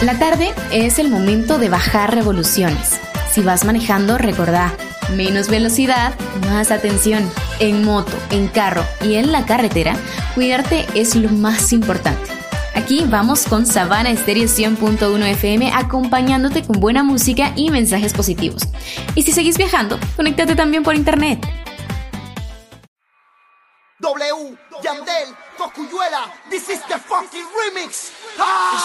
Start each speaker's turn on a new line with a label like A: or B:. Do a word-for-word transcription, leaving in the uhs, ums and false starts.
A: La tarde es el momento de bajar revoluciones. Si vas manejando, recordá, menos velocidad, más atención. En moto, en carro y en la carretera, cuidarte es lo más importante. Aquí vamos con Savana Estéreo cien punto uno F M, acompañándote con buena música y mensajes positivos. Y si seguís viajando, conéctate también por internet.
B: W, Yandel, Cosculluela, this is the fucking remix. Ah!